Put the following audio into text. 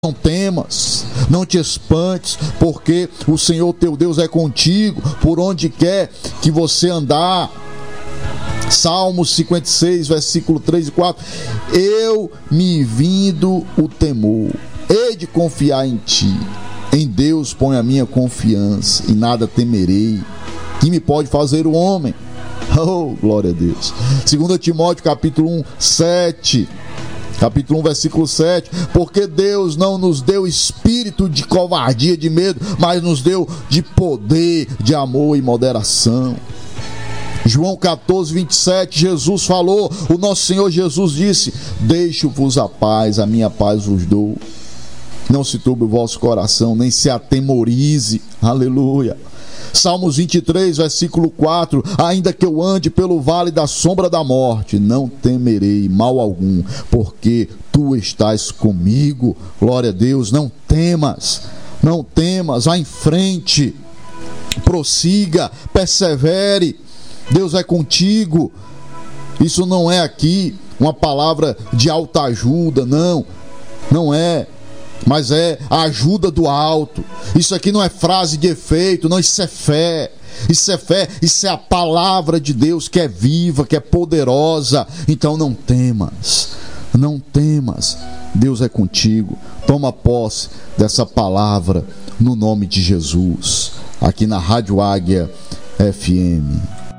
Não temas, não te espantes, porque o Senhor teu Deus é contigo, por onde quer que você andar. Salmos 56, versículo 3 e 4. Eu me vindo o temor, hei de confiar em ti. Em Deus ponho a minha confiança, e nada temerei. Que me pode fazer o homem? Oh, glória a Deus. 2 Timóteo capítulo 1, 7. Capítulo 1, versículo 7. Porque Deus não nos deu espírito de covardia, de medo, mas nos deu de poder, de amor e moderação. João 14, 27, Jesus falou, o nosso Senhor Jesus disse: deixo-vos a paz, a minha paz vos dou. Não se turbe o vosso coração, nem se atemorize. Aleluia. Salmos 23, versículo 4. Ainda que eu ande pelo vale da sombra da morte, não temerei mal algum, porque tu estás comigo. Glória a Deus. Não temas, não temas, vá em frente, prossiga, persevere. Deus é contigo. Isso não é aqui uma palavra de autoajuda, não é, mas é a ajuda do alto. Isso aqui não é frase de efeito, não, isso é fé. Isso é fé, isso é a palavra de Deus que é viva, que é poderosa. Então não temas, não temas. Deus é contigo. Toma posse dessa palavra no nome de Jesus, aqui na Rádio Águia FM.